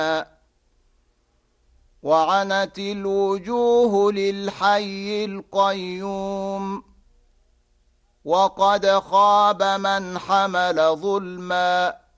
وعنت الوجوه للحي القيوم وقد خاب من حمل ظلما